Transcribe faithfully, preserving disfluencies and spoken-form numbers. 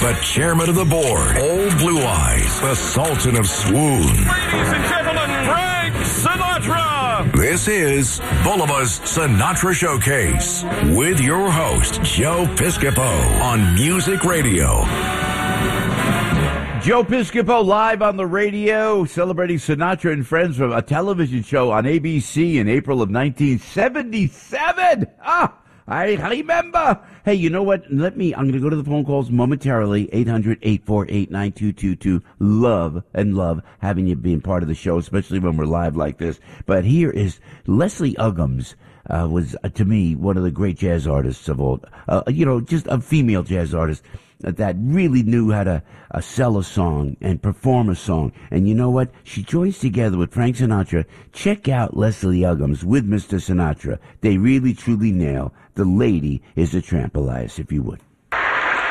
the chairman of the board, Old Blue Eyes, the Sultan of Swoon. Ladies and gentlemen, Frank Sinatra! This is Bulliva's Sinatra Showcase with your host, Joe Piscopo on Music Radio. Joe Piscopo live on the radio, celebrating Sinatra and Friends from a television show on A B C in April of nineteen seventy-seven. Ah, I remember. Hey, you know what? Let me, I'm going to go to the phone calls momentarily. eight hundred, eight four eight, nine two two two. Love and love having you being part of the show, especially when we're live like this. But here is Leslie Uggams. Uh, was, uh, to me, one of the great jazz artists of all, uh, you know, just a female jazz artist that really knew how to uh, sell a song and perform a song. And you know what? She joins together with Frank Sinatra. Check out Leslie Uggams with Mister Sinatra. They really, truly nail The Lady is a Tramp, Elias, if you would.